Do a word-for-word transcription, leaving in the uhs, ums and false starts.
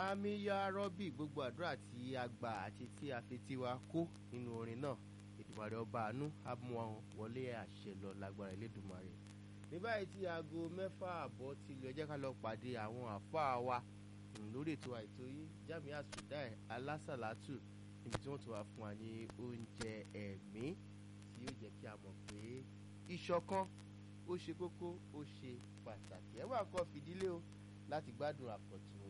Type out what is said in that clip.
àmì ya rọ́bì gbogbo àdúrà tí a gbà àti tí a fi tiwa kó nínú orin náà Èdùmàrè ọba àánú á mú wọn wọlé àṣẹ lọ lágbára Elédùmarè. Ní báyìí tí aago mẹ́fà àbọ̀ ti lọ, ẹ jẹ́ ká lọ pàdé àwọn àfáà wa lórí ètò àìtó yìí Jamiu Sudai alásàlátù níbi tí wọ́n ti wá fún wa ní oúnjẹ ẹ̀mí tí yóò jẹ́ kí a mọ̀ pé ìṣọ̀kan ó ṣe kókó ó ṣe pàtàkì. Ẹ wá kọ́ fìdílé o láti gbádùn àkọ́tún